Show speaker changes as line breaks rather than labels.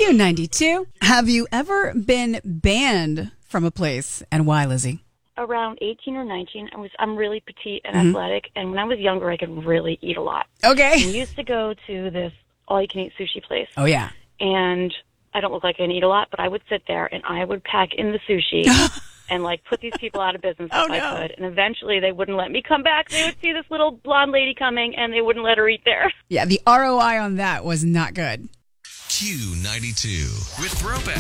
Q92. Have you ever been banned from a place, and why, Lizzie?
Around 18 or 19, I'm really petite and athletic, and when I was younger, I could really eat a lot.
Okay.
And we used to go to this all-you-can-eat sushi place.
Oh, yeah.
And I don't look like I can eat a lot, but I would sit there, and I would pack in the sushi and, put these people out of business if I could. And eventually, they wouldn't let me come back. They would see this little blonde lady coming, and they wouldn't let her eat there.
Yeah, the ROI on that was not good.
Q92 with Throwback.